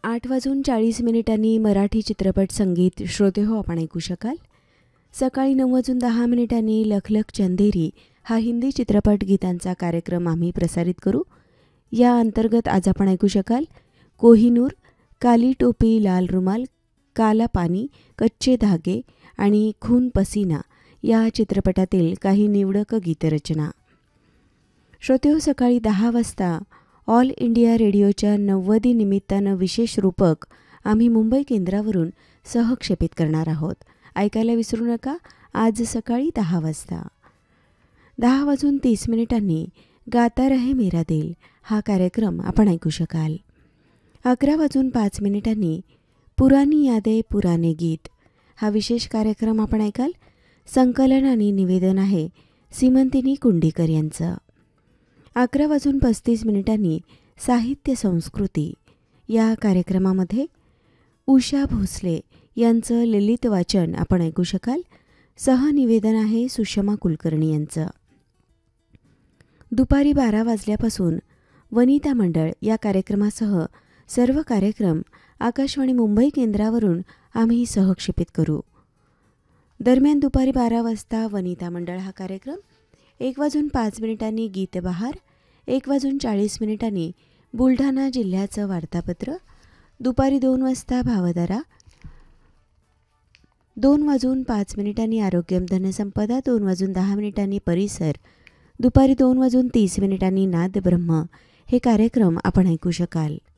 8:40 मराठी चित्रपट संगीत श्रोतेहो आपण ऐकू शकाल. सकाळी 9:10 लख चंदेरी हा हिंदी चित्रपट गीतांचा कार्यक्रम आम्ही प्रसारित करू. या अंतर्गत आज आपण ऐकू शकाल कोहिनूर, काली टोपी लाल रुमाल, काला पानी, कच्चे धागे आणि खून पसीना या चित्रपटातील काही निवडक गीतरचना. श्रोतेहो, सकाळी 10 वाजता ऑल इंडिया रेडिओच्या 90 निमित्तानं विशेष रूपक आम्ही मुंबई केंद्रावरून सहक्षेपित करणार आहोत. ऐकायला विसरू नका. आज सकाळी 10 वाजता 10:30 गाता रहे मेरा दिल हा कार्यक्रम आपण ऐकू शकाल. 11:05 पुरानी यादे पुराने गीत हा विशेष कार्यक्रम आपण ऐकाल. संकलन आणि निवेदन आहे सीमंतिनी कुंडीकर यांचं. 11:35 साहित्य संस्कृती या कार्यक्रमामध्ये उषा भोसले यांचं ललित वाचन आपण ऐकू शकाल. सहनिवेदन आहे सुषमा कुलकर्णी यांचं. दुपारी 12 वाजल्यापासून वनिता मंडळ या कार्यक्रमासह सर्व कार्यक्रम आकाशवाणी मुंबई केंद्रावरून आम्ही सहक्षेपित करू. दरम्यान दुपारी 12 वाजता वनिता मंडळ हा कार्यक्रम, 1:05 गीतबहार, 1:40 बुलढाणा जिल्ह्याचं वार्तापत्र, दुपारी 2 वाजता भावधारा, 2:05 आरोग्यम धनसंपदा, 2:10 परिसर, दुपारी 2:30 नाद ब्रह्म हे कार्यक्रम आपण ऐकू शकाल.